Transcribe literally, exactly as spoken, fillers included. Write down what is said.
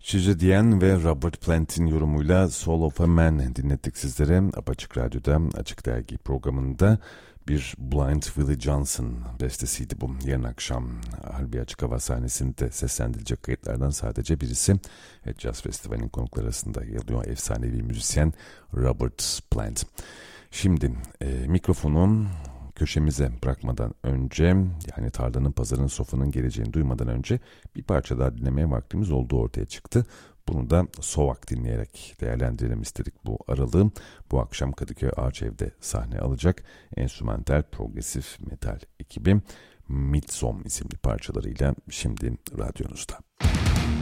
Şize Diyen ve Robert Plant'in yorumuyla Soul of a Man dinlettik sizlere. Apaçık Radyo'da Açık Dergi programında bir Blind Willie Johnson bestesiydi bu. Yarın akşam Harbiye Açık Hava sahnesinde seslendirilecek kayıtlardan sadece birisi. Evet, Jazz Festivali'nin konukları arasında yer alıyor efsanevi müzisyen Robert Plant. Şimdi e, mikrofonu köşemize bırakmadan önce, yani tarlanın, pazarın, sofranın geleceğini duymadan önce bir parça daha dinlemeye vaktimiz olduğu ortaya çıktı. Bunu da Sovak dinleyerek değerlendirelim istedik bu aralığı. Bu akşam Kadıköy Arçev'de sahne alacak enstrümantal progresif metal ekibi Midsom isimli parçalarıyla şimdi radyonuzda.